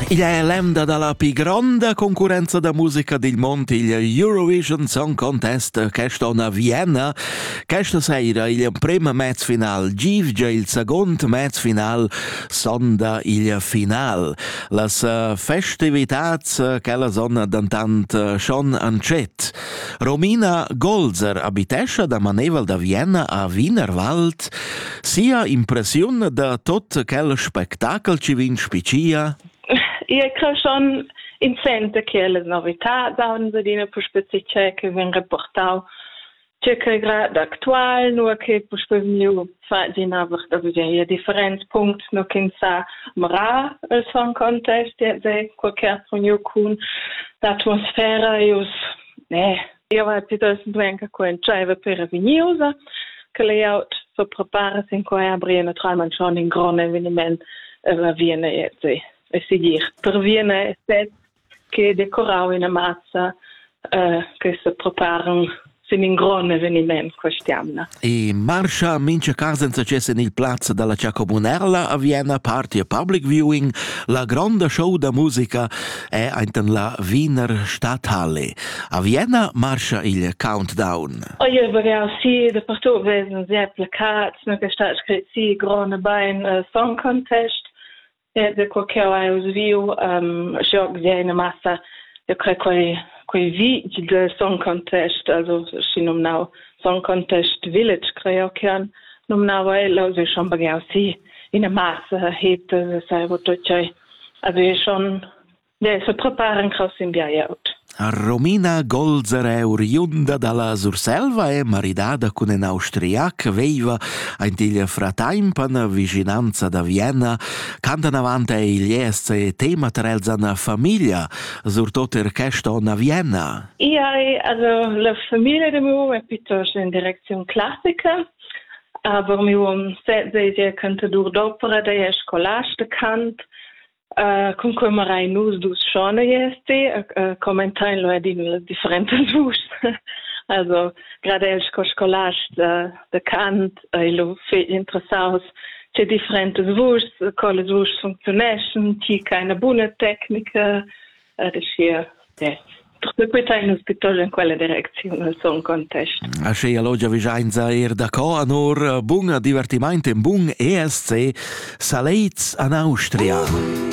Il è l'emda dalla più grande concorrenza da musica del mondo, il Eurovision Song Contest, che sta a Vienna. Questa sera il primo match final, già il secondo match final, sonda il final. Les festivitats che la sono d'antant schon ancet. Romina Golzer abitesce da Maneval da Vienna a Wienerwald. Sia impressione da tot quel spettacolo ci vin spicia? Io credo schon in sente che le novità saranno vedine per specifiche che vengono riportate circa grad attual, nur che per più fagina aber da vedere differenti punti no che sa mara il song contest de qualche altro new con l'atmosfera io va piuttosto bene con drive per vignosa che layout per preparare in cui aprire naturalmente schon in grande avvenimento viene jetzt seguir. Per viene set che decorano in massa che si preparano sin in grande avvenimento quest'anno. E marscia mince casenza c'è nel Platz della Ciacomunella a Vienna party a public viewing la grande show da musica è in la Wiener Stadthalle. A Vienna marscia il countdown. Io vorrei sì da parto vesen sehr plakat, no che sta scritto sì grande bein song contest. De qualche aus viu joc viene massa io credo quei vigi del song contest also si nomnau song contest village creo che nomnau lo se schon bagau si in a massa hebt sai wo tocai also schon se preparen kraus in biaut. Romina Golzer è oriunda dalla Surselva e maridata con un austriac veiva in il frattempo vicinanza da Vienna cantano avanti gli ESC tema trelzana famiglia surtot che sto a Vienna. Also la famiglia de meu è piuttosto in direzione classica aber meu se könnte dur d'opera da scolaste cant cum comerai nus dus schon este commentain lo edin differentes vus also gerade el scholast de cant lo fe interessaus c'è differentes vus colle vus funktioneschen ti keine bune tecnica de schier Perquetain piuttosto in quella direzione il song contest. A scia logia vigianza d'accordo anor buon divertimento in buon ESC Saleitz an Austria.